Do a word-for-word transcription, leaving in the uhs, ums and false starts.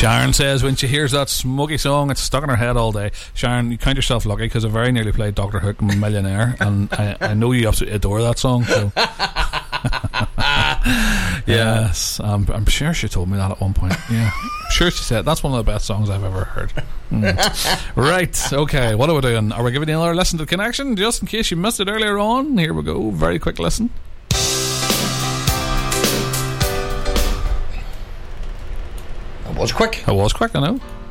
Sharon says when she hears that smuggy song, it's stuck in her head all day. Sharon, you count yourself lucky because I very nearly played Doctor Hook and Millionaire, and I, I know you absolutely adore that song. So. Yes, um, I'm sure she told me that at one point. Yeah, I'm sure she said that's one of the best songs I've ever heard. Mm. Right, okay, what are we doing? Are we giving you another listen to Connection just in case you missed it earlier on? Here we go, very quick listen. That was quick. That was quick, I know.